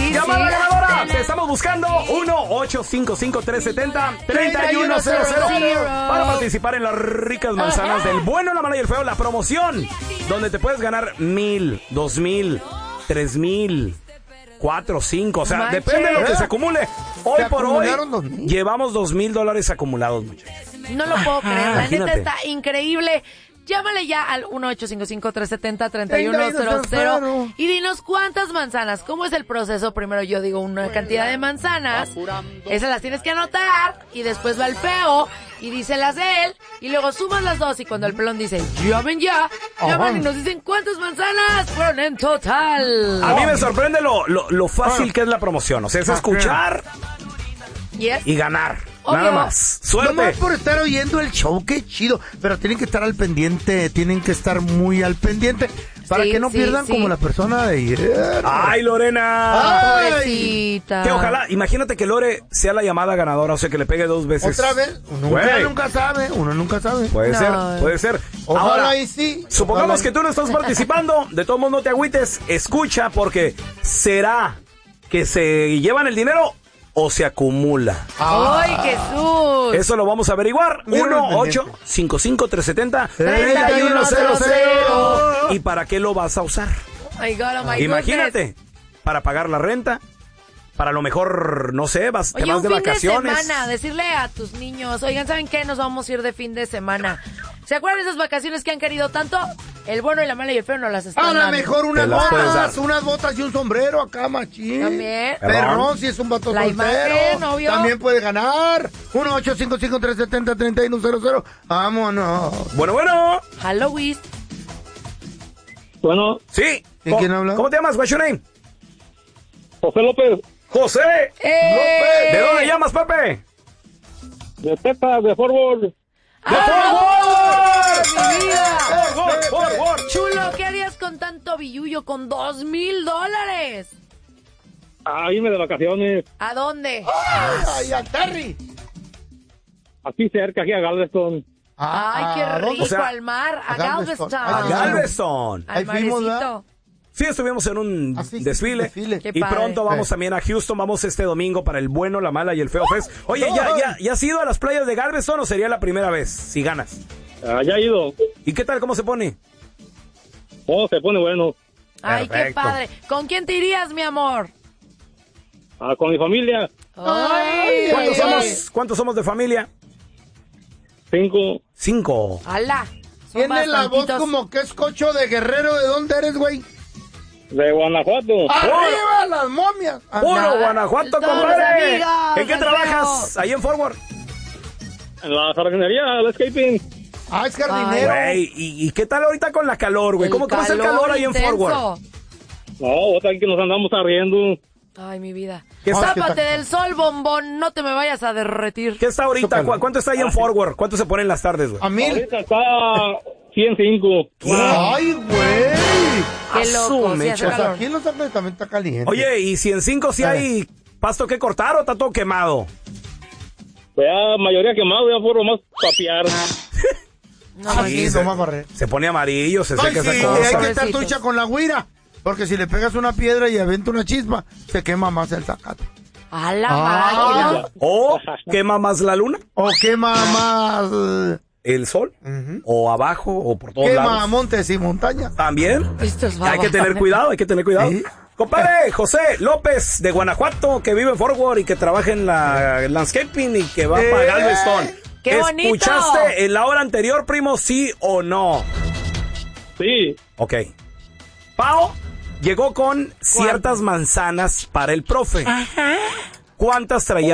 Llamada ganadora. Te estamos buscando 1-855-370-3100 para participar en las ricas manzanas del bueno, la mala y el feo. La promoción donde te puedes ganar 1,000, 2,000, 3,000, 4, 5. O sea, depende de lo que se acumule. Hoy por hoy llevamos $2,000 acumulados, muchachos. No lo puedo creer. La neta está increíble. Llámale ya al 1-855-370-3100 y dinos cuántas manzanas. ¿Cómo es el proceso? Primero yo digo una cantidad de manzanas. Esas las tienes que anotar y después va el feo y dice las de él y luego sumas las dos y cuando el pelón dice llamen ya, llaman y nos dicen cuántas manzanas fueron en total. A mí me sorprende lo fácil que es la promoción. O sea, es escuchar y ganar. Obvio. Nada más. Suerte. Nomás por estar oyendo el show, qué chido. Pero tienen que estar al pendiente, tienen que estar muy al pendiente para que no pierdan como la persona de ayer. ¡Ay, Lorena! Pobrecita. Que ojalá, imagínate que Lore sea la llamada ganadora, o sea, que le pegue 2 veces. ¿Otra vez? Uno nunca sabe. Puede ser. Ojalá Ahora, y sí. supongamos que tú no estás participando, de todos modos no te agüites, escucha, porque ¿será que se llevan el dinero o se acumula? ¡Ay, Jesús! Eso lo vamos a averiguar. 1-855-370-3100. ¿Y para qué lo vas a usar? Imagínate, para pagar la renta, para lo mejor, no sé, te vas de vacaciones. De semana, decirle a tus niños, oigan, ¿saben qué? Nos vamos a ir de fin de semana. ¿Se acuerdan de esas vacaciones que han querido tanto? El bueno y la mala y el feo no las están dando. Mejor unas botas y un sombrero acá, machín. También. Perrón, si es un vato la soltero. Imagen, obvio. También puede ganar. 1-855-370-3100. Vámonos. Bueno. Halloween. Bueno. Sí. ¿Y quién habla? ¿Cómo te llamas? What's your name? José López. ¡José! ¡López! ¿De dónde llamas, Pepe? De Texas, de Fort Worth. ¡De Fort Worth! ¡Mi vida! Fort Worth! Chulo, ¿qué harías con tanto billullo? Con $2,000. A irme de vacaciones. ¿A dónde? ¡Ay, a Terry! Aquí cerca, aquí a Galveston. Ay, qué rico, o sea, al mar, a Galveston. Galveston. A Galveston. Al Ahí fuimos, marecito. Sí, estuvimos en un desfile. Qué Y padre. pronto vamos también a Houston. Vamos este domingo para el bueno, la mala y el feo fest. Oye, ¿ya has ido a las playas de Galveston o sería la primera vez, si ganas? Ya he ido. ¿Y qué tal? ¿Cómo se pone? Oh, se pone bueno. Ay, qué Perfecto. padre. ¿Con quién te irías, mi amor? Con mi familia. Ay, ¿Cuántos somos de familia? 5. ¡Hala! Son Tiene la voz bastantitos. como que es cocho de guerrero. ¿De dónde eres, güey? De Guanajuato. ¡Arriba las momias! ¡Puro Guanajuato, Todos compadre! amigos, ¿En qué el trabajas? Ahí en Fort Worth. En la jardinería, landscaping. Ah, es jardinero. Güey, ¿y qué tal ahorita con la calor, güey? ¿Cómo es el calor ahí en Fort Worth? No, otra que nos andamos arriendo. Ay, mi vida. ¿Qué está? Tápate del sol, bombón. No te me vayas a derretir. ¿Qué está ahorita? ¿Cuánto está ahí en Fort Worth? ¿Cuánto se pone en las tardes, güey? A 1,000. Ahorita está 105. ¡Ay, güey! Qué loco. Sí, hace Pues calor. aquí en Los Ángeles también está caliente. Oye, ¿y si en 5 sí hay pasto que cortar o está todo quemado? Ya mayoría quemado, ya por lo más papear. Aquí no va a correr. Se pone amarillo, se seca esa Hay cosa. que estar Pobrecitos. trucha con la güira. Porque si le pegas una piedra y avienta una chispa, se quema más el zacate. A la máquina. ¿O quema más la luna? O quema más... ¿El sol? ¿O abajo? ¿O por todos quema lados? montes y montañas. ¿También? Esto es Hay que baba. tener cuidado, hay que tener cuidado. Sí. Compadre, José López de Guanajuato, que vive en Fort Worth y que trabaja en la landscaping y que va para Galveston. ¡Qué bonito! ¿Escuchaste en la hora anterior, primo, sí o no? Sí. Ok. Pao llegó con ciertas manzanas para el profe. ¿Cuántas traía?